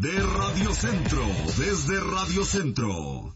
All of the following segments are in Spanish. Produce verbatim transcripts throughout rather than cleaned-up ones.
de Radio Centro, desde Radio Centro.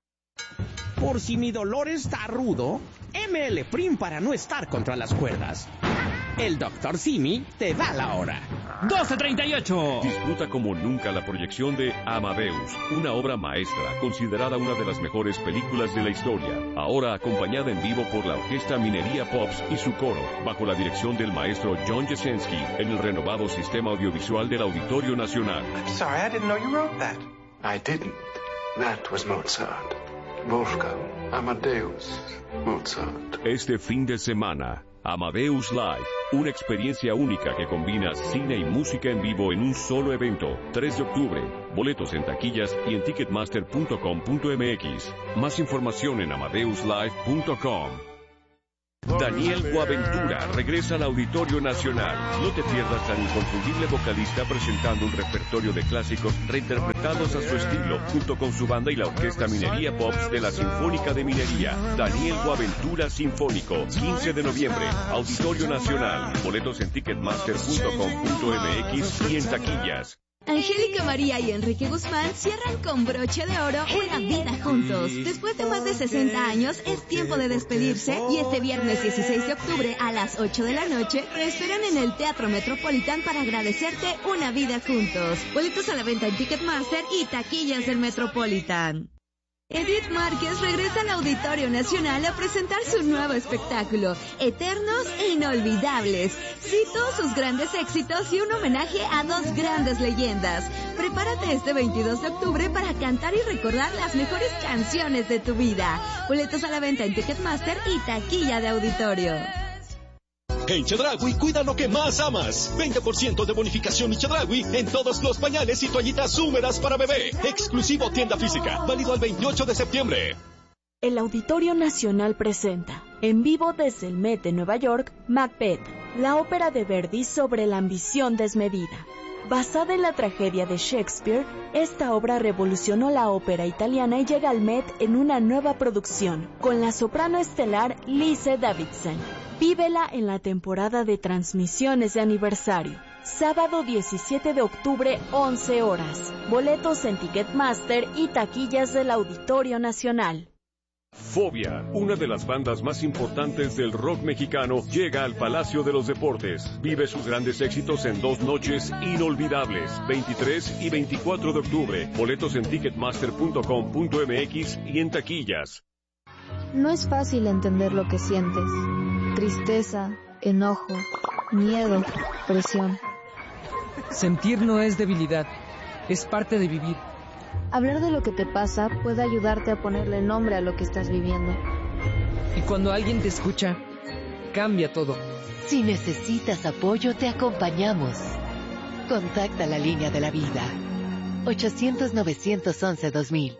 Por si mi dolor está rudo, M L Prim para no estar contra las cuerdas. El doctor Simi te da la hora. doce treinta y ocho. Disfruta como nunca la proyección de Amadeus, una obra maestra, considerada una de las mejores películas de la historia. Ahora acompañada en vivo por la Orquesta Minería Pops y su coro, bajo la dirección del maestro John Jasenski, en el renovado sistema audiovisual del Auditorio Nacional. I'm sorry, I didn't know you wrote that. I didn't. That was Mozart. Wolfgang Amadeus Mozart. Este fin de semana, Amadeus Live, una experiencia única que combina cine y música en vivo en un solo evento. tres de octubre, boletos en taquillas y en ticketmaster punto com punto m x. Más información en amadeus live punto com. Daniel Boaventura regresa al Auditorio Nacional. No te pierdas al inconfundible vocalista presentando un repertorio de clásicos reinterpretados a su estilo, junto con su banda y la Orquesta Minería Pops de la Sinfónica de Minería. Daniel Boaventura Sinfónico, quince de noviembre, Auditorio Nacional. Boletos en ticketmaster punto com punto m x y en taquillas. Angélica María y Enrique Guzmán cierran con broche de oro una vida juntos. Después de más de sesenta años, es tiempo de despedirse y este viernes dieciséis de octubre a las ocho de la noche te esperan en el Teatro Metropolitan para agradecerte una vida juntos. Boletos a la venta en Ticketmaster y taquillas del Metropolitan. Edith Márquez regresa al Auditorio Nacional a presentar su nuevo espectáculo, Eternos e Inolvidables. Cito sus grandes éxitos y un homenaje a dos grandes leyendas. Prepárate este veintidós de octubre para cantar y recordar las mejores canciones de tu vida. Boletos a la venta en Ticketmaster y taquilla de auditorio. En Chedraui, cuida lo que más amas. veinte por ciento de bonificación y Chedraui en todos los pañales y toallitas húmedas para bebé. Exclusivo tienda física, válido al veintiocho de septiembre. El Auditorio Nacional presenta, en vivo desde el Met de Nueva York, Macbeth, la ópera de Verdi sobre la ambición desmedida. Basada en la tragedia de Shakespeare, esta obra revolucionó la ópera italiana y llega al Met en una nueva producción, con la soprano estelar Lise Davidsen. Vívela en la temporada de transmisiones de aniversario. Sábado diecisiete de octubre, once horas. Boletos en Ticketmaster y taquillas del Auditorio Nacional. Fobia, una de las bandas más importantes del rock mexicano, llega al Palacio de los Deportes. Vive sus grandes éxitos en dos noches inolvidables, veintitrés y veinticuatro de octubre. Boletos en ticketmaster punto com punto m x y en taquillas. No es fácil entender lo que sientes. Tristeza, enojo, miedo, presión. Sentir no es debilidad, es parte de vivir. Hablar de lo que te pasa puede ayudarte a ponerle nombre a lo que estás viviendo. Y cuando alguien te escucha, cambia todo. Si necesitas apoyo, te acompañamos. Contacta la línea de la vida. ochocientos, novecientos once, dos mil.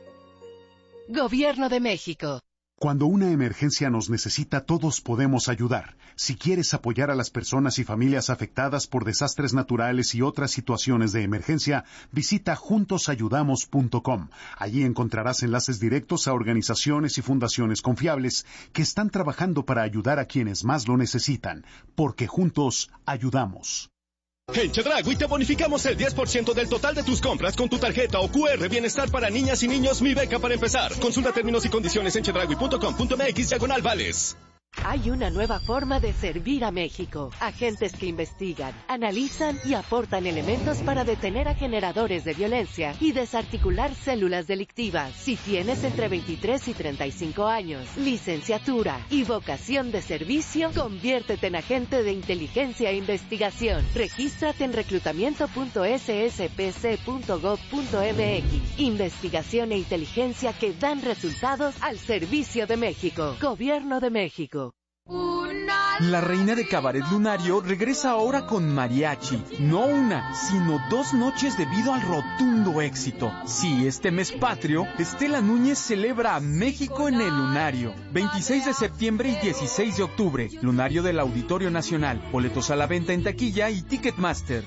Gobierno de México. Cuando una emergencia nos necesita, todos podemos ayudar. Si quieres apoyar a las personas y familias afectadas por desastres naturales y otras situaciones de emergencia, visita juntos ayudamos punto com. Allí encontrarás enlaces directos a organizaciones y fundaciones confiables que están trabajando para ayudar a quienes más lo necesitan, porque juntos ayudamos. En Chedraui te bonificamos el diez por ciento del total de tus compras con tu tarjeta o cu erre Bienestar para niñas y niños Mi Beca para empezar. Consulta términos y condiciones en chedraui punto com punto m x diagonal vales. Hay una nueva forma de servir a México. Agentes que investigan, analizan y aportan elementos para detener a generadores de violencia y desarticular células delictivas. Si tienes entre veintitrés y treinta y cinco años, licenciatura y vocación de servicio, conviértete en agente de inteligencia e investigación. Regístrate en reclutamiento punto s s p c punto gov punto m x. Investigación e inteligencia que dan resultados al servicio de México. Gobierno de México. La reina de Cabaret Lunario regresa ahora con mariachi. No una, sino dos noches debido al rotundo éxito. Sí, este mes patrio, Estela Núñez celebra a México en el Lunario. veintiséis de septiembre y dieciséis de octubre. Lunario del Auditorio Nacional. Boletos a la venta en taquilla y Ticketmaster.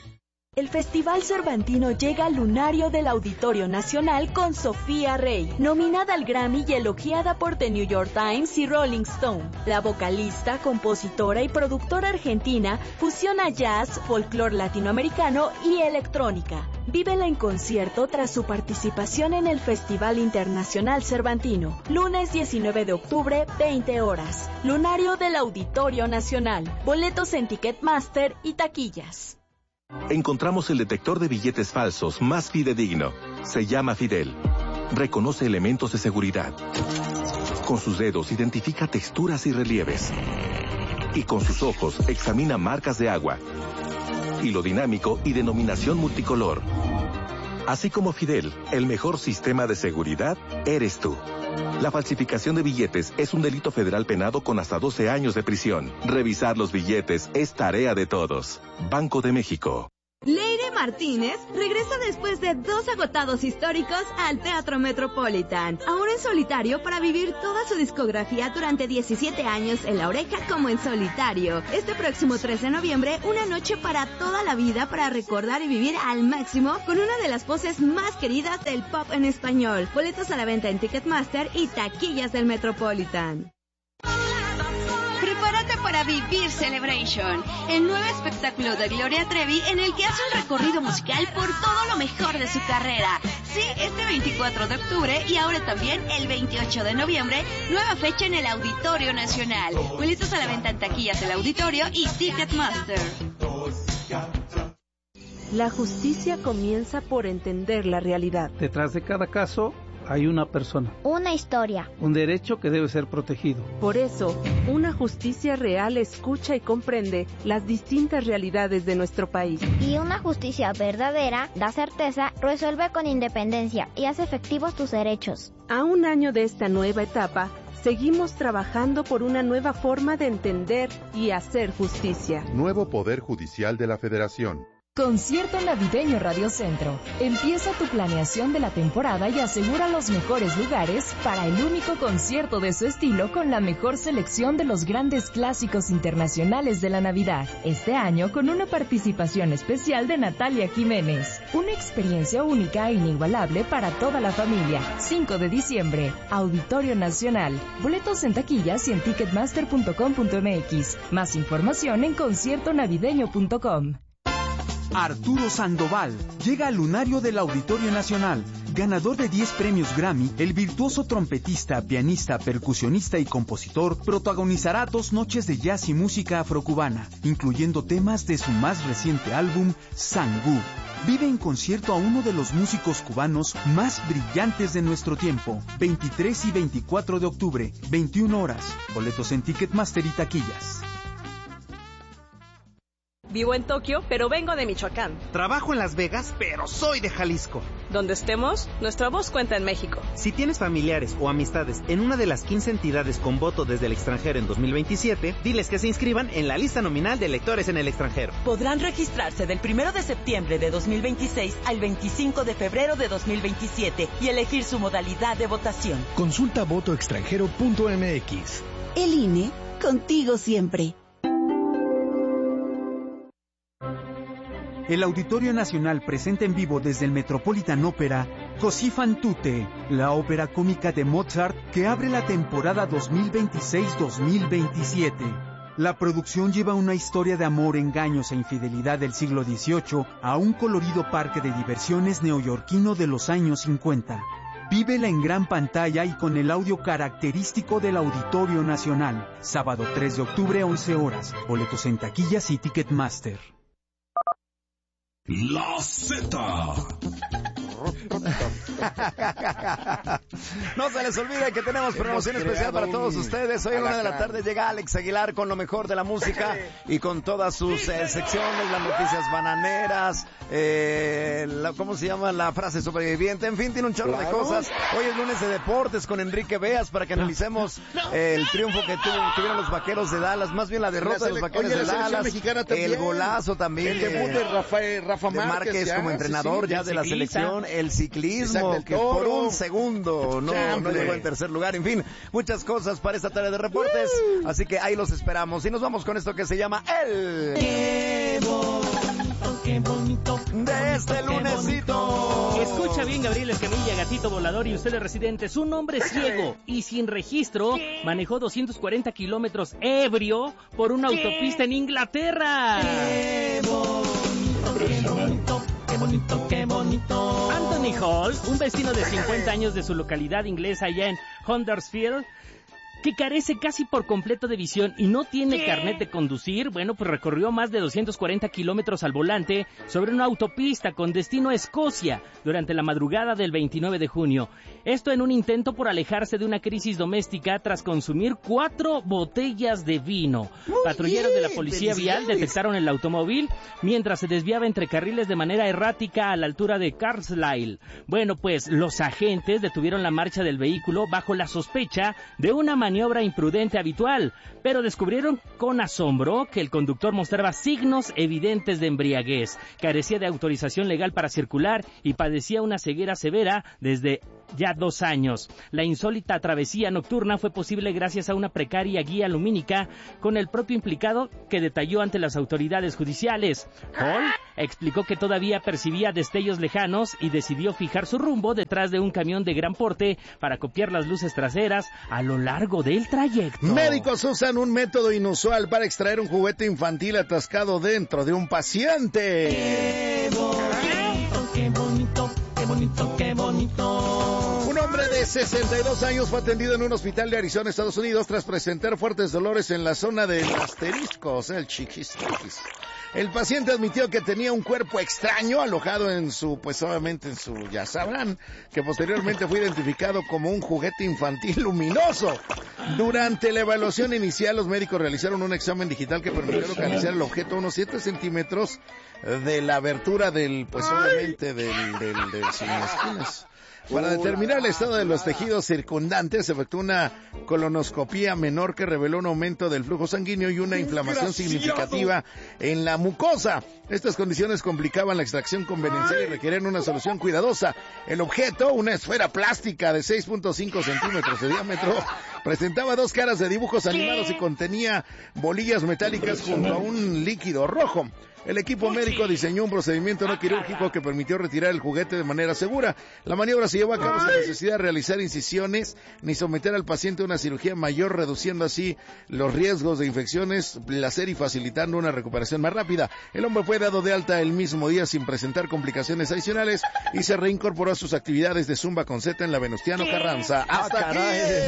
El Festival Cervantino llega al lunario del Auditorio Nacional con Sofía Rey, nominada al Grammy y elogiada por The New York Times y Rolling Stone. La vocalista, compositora y productora argentina fusiona jazz, folclore latinoamericano y electrónica. Vívela en concierto tras su participación en el Festival Internacional Cervantino, lunes diecinueve de octubre, veinte horas. Lunario del Auditorio Nacional. Boletos en Ticketmaster y taquillas. Encontramos el detector de billetes falsos más fidedigno. Se llama Fidel. Reconoce elementos de seguridad. Con sus dedos identifica texturas y relieves. Y con sus ojos examina marcas de agua. Hilo dinámico y denominación multicolor. Así como Fidel, el mejor sistema de seguridad eres tú. La falsificación de billetes es un delito federal penado con hasta doce años de prisión. Revisar los billetes es tarea de todos. Banco de México. Leire Martínez regresa después de dos agotados históricos al Teatro Metropolitan, ahora en solitario para vivir toda su discografía durante diecisiete años en La Oreja como en solitario. Este próximo tres de noviembre, una noche para toda la vida para recordar y vivir al máximo con una de las voces más queridas del pop en español. Boletos a la venta en Ticketmaster y taquillas del Metropolitan. Prepárate para vivir Celebration, el nuevo espectáculo de Gloria Trevi en el que hace un recorrido musical por todo lo mejor de su carrera. Sí, este veinticuatro de octubre y ahora también el veintiocho de noviembre, nueva fecha en el Auditorio Nacional. Boletos a la venta en taquillas del Auditorio y Ticketmaster. La justicia comienza por entender la realidad. Detrás de cada caso hay una persona. Una historia. Un derecho que debe ser protegido. Por eso, una justicia real escucha y comprende las distintas realidades de nuestro país. Y una justicia verdadera da certeza, resuelve con independencia y hace efectivos tus derechos. A un año de esta nueva etapa, seguimos trabajando por una nueva forma de entender y hacer justicia. Nuevo Poder Judicial de la Federación. Concierto Navideño Radio Centro. Empieza tu planeación de la temporada y asegura los mejores lugares para el único concierto de su estilo con la mejor selección de los grandes clásicos internacionales de la Navidad. Este año con una participación especial de Natalia Jiménez. Una experiencia única e inigualable para toda la familia. cinco de diciembre, Auditorio Nacional. Boletos en taquillas y en ticketmaster punto com punto m x. Más información en concierto navideño punto com. Arturo Sandoval llega al lunario del Auditorio Nacional. Ganador de diez premios Grammy, el virtuoso trompetista, pianista, percusionista y compositor protagonizará dos noches de jazz y música afrocubana, incluyendo temas de su más reciente álbum, Sangú. Vive en concierto a uno de los músicos cubanos más brillantes de nuestro tiempo. veintitrés y veinticuatro de octubre, veintiuna horas. Boletos en Ticketmaster y taquillas. Vivo en Tokio, pero vengo de Michoacán. Trabajo en Las Vegas, pero soy de Jalisco. Donde estemos, nuestra voz cuenta en México. Si tienes familiares o amistades en una de las quince entidades con voto desde el extranjero en dos mil veintisiete, diles que se inscriban en la lista nominal de electores en el extranjero. Podrán registrarse del primero de septiembre de dos mil veintiséis al veinticinco de febrero de dos mil veintisiete y elegir su modalidad de votación. Consulta voto extranjero punto m x. El I N E, contigo siempre. El Auditorio Nacional presenta en vivo desde el Metropolitan Opera Così fan tutte, la ópera cómica de Mozart que abre la temporada dos mil veintiséis dos mil veintisiete. La producción lleva una historia de amor, engaños e infidelidad del siglo dieciocho a un colorido parque de diversiones neoyorquino de los años cincuenta. Vívela en gran pantalla y con el audio característico del Auditorio Nacional. Sábado tres de octubre, once horas. Boletos en taquillas y Ticketmaster. La Z. No se les olvide que tenemos promoción especial para todos ustedes. Hoy a la una de la tarde llega Alex Aguilar con lo mejor de la música y con todas sus eh, secciones, las noticias bananeras, eh, la, ¿cómo se llama? La frase sobreviviente. En fin, tiene un chorro claro. de cosas. Hoy es lunes de deportes con Enrique Beas para que analicemos eh, el triunfo que tuvo, tuvieron los Vaqueros de Dallas, más bien la derrota la de los Vaqueros Oye, de Dallas, el golazo también, el debut de Rafael, Rafa de Márquez, Márquez ya, como entrenador sí, sí, ya de la selección, el ciclismo que por un segundo no, no llegó en tercer lugar, en fin, muchas cosas para esta tarde de reportes, uh. así que ahí los esperamos y nos vamos con esto que se llama El Evo, ok, qué bonito. De este lunesito. Escucha bien, Gabriel Escamilla, gatito volador y ustedes residentes. Un hombre ciego y sin registro manejó doscientos cuarenta kilómetros ebrio por una autopista en Inglaterra. ¡Qué bonito, qué bonito! ¡Qué bonito, qué bonito! Anthony Hall, un vecino de cincuenta años de su localidad inglesa allá en Huddersfield, que carece casi por completo de visión y no tiene ¿Qué? carnet de conducir, bueno, pues recorrió más de doscientos cuarenta kilómetros al volante sobre una autopista con destino a Escocia durante la madrugada del veintinueve de junio. Esto en un intento por alejarse de una crisis doméstica tras consumir cuatro botellas de vino. Muy Patrulleros bien, de la policía vial detectaron el automóvil mientras se desviaba entre carriles de manera errática a la altura de Carlisle. Bueno, pues los agentes detuvieron la marcha del vehículo bajo la sospecha de una maniobra imprudente habitual, pero descubrieron con asombro que el conductor mostraba signos evidentes de embriaguez, carecía de autorización legal para circular y padecía una ceguera severa desde ya dos años. La insólita travesía nocturna fue posible gracias a una precaria guía lumínica con el propio implicado que detalló ante las autoridades judiciales. Hall explicó que todavía percibía destellos lejanos y decidió fijar su rumbo detrás de un camión de gran porte para copiar las luces traseras a lo largo del trayecto. Médicos usan un método inusual para extraer un juguete infantil atascado dentro de un paciente. ¡Qué bonito, qué bonito, qué bonito, qué bonito! Un hombre de sesenta y dos años fue atendido en un hospital de Arizona, Estados Unidos, tras presentar fuertes dolores en la zona del asterisco, o sea, el chiquis. El paciente admitió que tenía un cuerpo extraño alojado en su, pues obviamente en su, ya sabrán, que posteriormente fue identificado como un juguete infantil luminoso. Durante la evaluación inicial, los médicos realizaron un examen digital que permitió localizar el objeto a unos siete centímetros de la abertura del, pues obviamente del, del, del sin esquinas. Para determinar el estado de los tejidos circundantes, se efectuó una colonoscopía menor que reveló un aumento del flujo sanguíneo y una inflamación significativa en la mucosa. Estas condiciones complicaban la extracción convenencial y requerían una solución cuidadosa. El objeto, una esfera plástica de seis punto cinco centímetros de diámetro, presentaba dos caras de dibujos animados y contenía bolillas metálicas junto a un líquido rojo. El equipo médico diseñó un procedimiento no quirúrgico que permitió retirar el juguete de manera segura. La maniobra se llevó a cabo sin necesidad de realizar incisiones ni someter al paciente a una cirugía mayor, reduciendo así los riesgos de infecciones, placer y facilitando una recuperación más rápida. El hombre fue dado de alta el mismo día sin presentar complicaciones adicionales y se reincorporó a sus actividades de zumba con Z en la Venustiano Carranza. ¡Hasta aquí!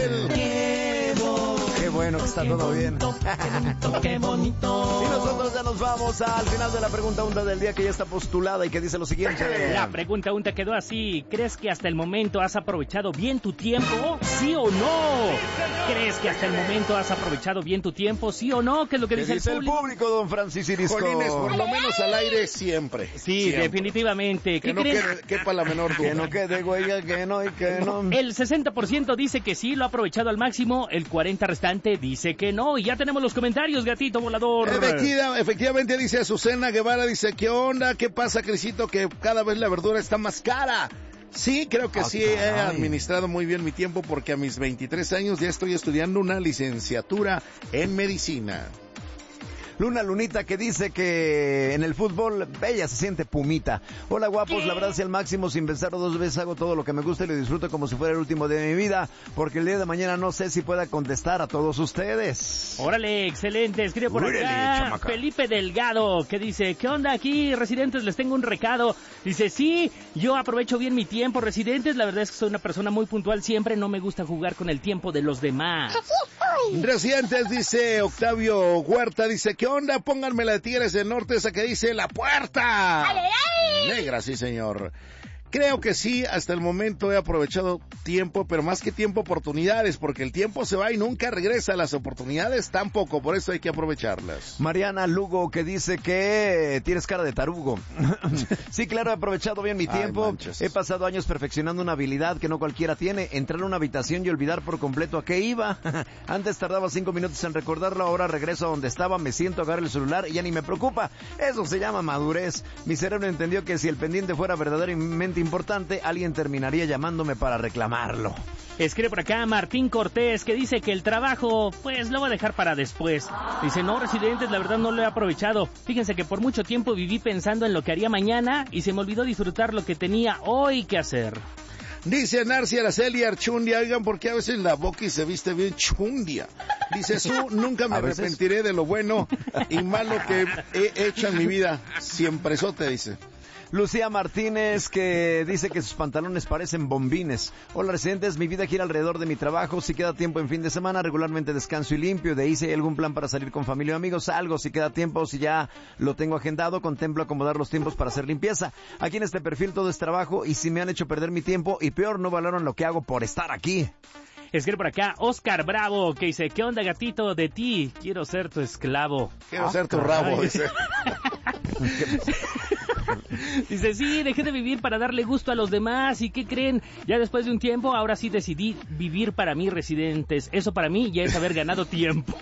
Qué bueno que está todo bien. Qué bonito. Y nosotros ya nos vamos al final de la pregunta unta del día, que ya está postulada y que dice lo siguiente. La pregunta unta quedó así. ¿Crees que hasta el momento has aprovechado bien tu tiempo? ¿Sí o no? ¿Crees que hasta el momento has aprovechado bien tu tiempo? ¿Sí o no? ¿Qué es lo que dice, dice el público? el público, don Francis Irisco? Jolines, por lo menos al aire siempre. Sí, siempre. definitivamente. Que ¿Qué no crees? quede, quepa la menor duda. Que no quede, güey, que no y que no. El sesenta por ciento dice que sí, lo ha aprovechado al máximo. El cuarenta por ciento restante dice que no. Y ya tenemos los comentarios, gatito volador. Efectiva, efectivamente, dice Azucena Guevara, dice, ¿qué onda? ¿Qué pasa, Crisito? Que cada vez la verdura está más cara. Sí, creo que ah, sí caray. He administrado muy bien mi tiempo porque a mis veintitrés años ya estoy estudiando una licenciatura en medicina. Luna Lunita, que dice que en el fútbol ella se siente pumita. Hola guapos, ¿qué? La verdad es el máximo, sin pensarlo dos veces hago todo lo que me gusta y lo disfruto como si fuera el último de mi vida, porque el día de mañana no sé si pueda contestar a todos ustedes. Órale, excelente, escribe por Órale, acá chamaca. Felipe Delgado, que dice, ¿qué onda aquí, residentes? Les tengo un recado. Dice, sí, yo aprovecho bien mi tiempo, residentes, la verdad es que soy una persona muy puntual siempre, no me gusta jugar con el tiempo de los demás. Residentes, dice Octavio Huerta, dice, ¿qué onda? Pónganme la de Tigres del Norte, esa que dice La Puerta. ¡Ay, ay! Negra, sí señor. Creo que sí, hasta el momento he aprovechado tiempo, pero más que tiempo, oportunidades, porque el tiempo se va y nunca regresa, las oportunidades tampoco, por eso hay que aprovecharlas. Mariana Lugo, que dice que tienes cara de tarugo. Sí, claro, he aprovechado bien mi tiempo, Ay, he pasado años perfeccionando una habilidad que no cualquiera tiene, entrar a una habitación y olvidar por completo a qué iba. Antes tardaba cinco minutos en recordarlo, ahora regreso a donde estaba, me siento, agarro el celular y ya ni me preocupa. Eso se llama madurez. Mi cerebro entendió que si el pendiente fuera verdaderamente importante, alguien terminaría llamándome para reclamarlo. Escribe por acá Martín Cortés, que dice que el trabajo, pues lo va a dejar para después. Dice, no, residentes, la verdad no lo he aprovechado. Fíjense que por mucho tiempo viví pensando en lo que haría mañana y se me olvidó disfrutar lo que tenía hoy que hacer. Dice Narcia Araceli Archundia, oigan, porque a veces la Boqui se viste bien chundia. Dice, Su, nunca me arrepentiré de lo bueno y malo que he hecho en mi vida. Siempre eso te dice. Lucía Martínez, que dice que sus pantalones parecen bombines. Hola, residentes, mi vida gira alrededor de mi trabajo. Si queda tiempo en fin de semana, regularmente descanso y limpio. De ahí, si hay algún plan para salir con familia o amigos, salgo. Si queda tiempo, si ya lo tengo agendado, contemplo acomodar los tiempos para hacer limpieza. Aquí en este perfil todo es trabajo y si me han hecho perder mi tiempo y peor, no valoran lo que hago por estar aquí. Escribe por acá Oscar Bravo, que dice, ¿qué onda, gatito? De ti, quiero ser tu esclavo. Quiero ah, ser tu rabo, dice. Dice, sí, dejé de vivir para darle gusto a los demás. ¿Y qué creen? Ya después de un tiempo, ahora sí decidí vivir para mí, residentes. Eso para mí ya es haber ganado tiempo.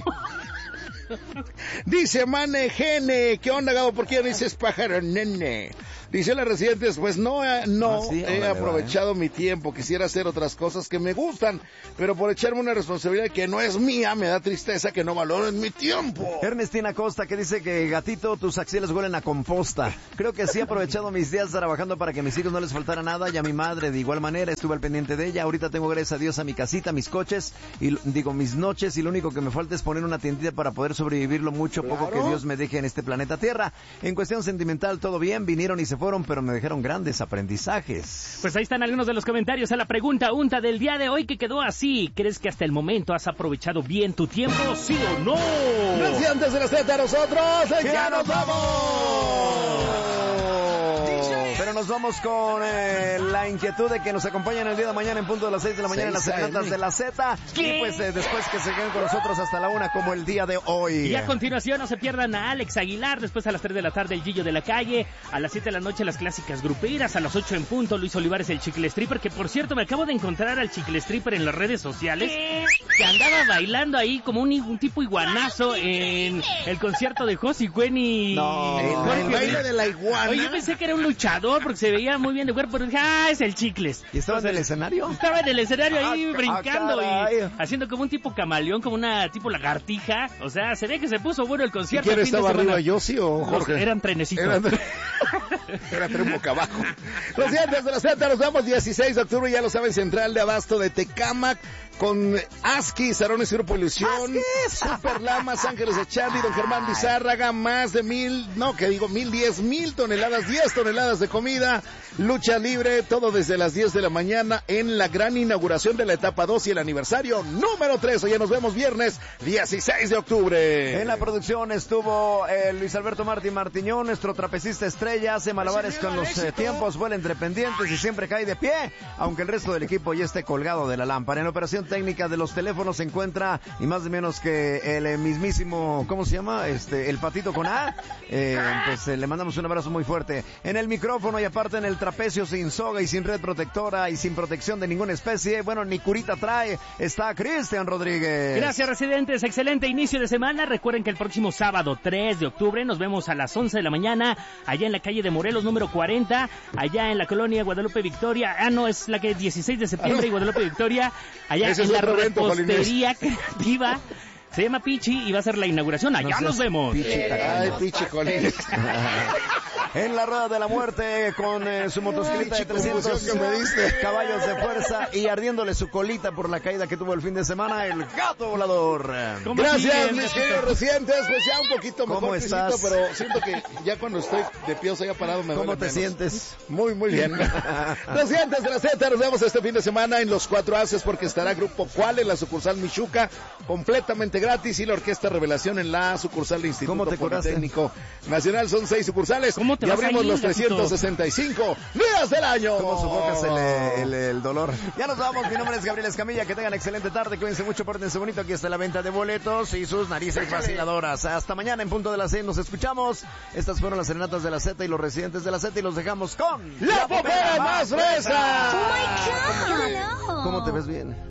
Dice Mane Gene, ¿qué onda, Gabo? ¿Por qué no dices pájaro, nene? Dice la residentes, pues no, no ah, sí, he aprovechado va, ¿eh? mi tiempo, quisiera hacer otras cosas que me gustan, pero por echarme una responsabilidad que no es mía, me da tristeza que no valoren mi tiempo. Ernestina Costa, que dice que, gatito, tus axilas huelen a composta. Creo que sí he aprovechado mis días trabajando para que a mis hijos no les faltara nada, y a mi madre de igual manera, estuve al pendiente de ella. Ahorita tengo, gracias a Dios, a mi casita, mis coches, y digo, mis noches, y lo único que me falta es poner una tiendita para poder sobrevivir lo mucho, claro, poco que Dios me deje en este planeta Tierra. En cuestión sentimental, todo bien, vinieron y se fueron, pero me dejaron grandes aprendizajes. Pues ahí están algunos de los comentarios a la pregunta unta del día de hoy, que quedó así. ¿Crees que hasta el momento has aprovechado bien tu tiempo, sí o no? Gracias, antes de la Z, nosotros ya, ya nos vamos. Pero nos vamos con eh, la inquietud de que nos acompañen el día de mañana en punto de las seis de la mañana en las serenatas de la Z. ¿Qué? Y pues eh, después que se queden con nosotros hasta la una como el día de hoy. Y a continuación no se pierdan a Alex Aguilar, después a las tres de la tarde el Gillo de la Calle, a las siete de la noche las clásicas gruperas, a las ocho en punto Luis Olivares el Chicle Stripper, que por cierto me acabo de encontrar al Chicle Stripper en las redes sociales, ¿qué? Que andaba bailando ahí como un, un tipo iguanazo en el concierto de Josie Cuen y... No, el, el baile de la iguana. Oye, yo pensé que era un luchador porque se veía muy bien de cuerpo, pero dije, ah, es el Chicles. ¿Y estaba Entonces, en el escenario? Estaba en el escenario ahí ah, brincando ah, y haciendo como un tipo camaleón, como una tipo lagartija. O sea, se ve que se puso bueno el concierto. ¿Quién estaba arriba, Yossi o Jorge? Los, eran trenecitos. Eran, era tren boca abajo. Los dientes de la Z, nos vamos dieciséis de octubre, ya lo saben, Central de Abasto de Tecámac, con Aski, Sarones y Grupo Ilusión, Super Lamas, Ángeles de Charlie, Don Germán Lizárraga, más de mil, no, que digo, mil, diez mil toneladas, diez toneladas de comida, lucha libre, todo desde las diez de la mañana en la gran inauguración de la etapa dos y el aniversario número tres. Hoy ya nos vemos viernes dieciséis de octubre. En la producción estuvo eh, Luis Alberto Martín Martiñón, nuestro trapecista estrella, hace malabares con los eh, tiempos, vuela entre pendientes y siempre cae de pie, aunque el resto del equipo ya esté colgado de la lámpara. En la operación técnica de los teléfonos se encuentra, y más de menos que el eh, mismísimo, ¿cómo se llama? Este, el Patito con A. Eh, pues eh, le mandamos un abrazo muy fuerte. En el micrófono y aparte en el trapecio, sin soga y sin red protectora y sin protección de ninguna especie, bueno, ni curita trae, está Cristian Rodríguez. Gracias, residentes, excelente inicio de semana. Recuerden que el próximo sábado tres de octubre nos vemos a las once de la mañana allá en la calle de Morelos número cuarenta, allá en la colonia Guadalupe Victoria. Ah, no, es la que es dieciséis de septiembre y Guadalupe Victoria, allá Ese en la evento, repostería creativa. Se llama Pichi y va a ser la inauguración. Allá no nos vemos. Pichi, ay, Pichi, Colines. En la rueda de la muerte con eh, su motocicleta de trescientos que me diste. caballos de fuerza y ardiéndole su colita por la caída que tuvo el fin de semana, el gato volador. Gracias, mis queridos residentes. Pues ya un poquito mejor. ¿Cómo estás? Pero siento que ya cuando estoy de pie o sea, ya parado me duele ¿Cómo te menos. sientes? Muy, muy bien. Residentes de la Z, nos vemos este fin de semana en Los Cuatro Haces porque estará Grupo Cual en la sucursal Michuca, completamente gratis, y la Orquesta Revelación en la sucursal de Instituto Politécnico Nacional. Son seis sucursales. ¿Cómo te y vas abrimos a ir, los trescientos sesenta y cinco días del año. ¿Cómo sofocas el, el, el dolor? Ya nos vamos. Mi nombre es Gabriel Escamilla. Que tengan excelente tarde. Cuídense mucho, pórtense bonito. Aquí está la venta de boletos y sus narices vaciladoras. Hasta mañana en punto de las seis. Nos escuchamos. Estas fueron las serenatas de la Z y los residentes de la Z, y los dejamos con la popera más fresa. ¿Cómo te ves bien?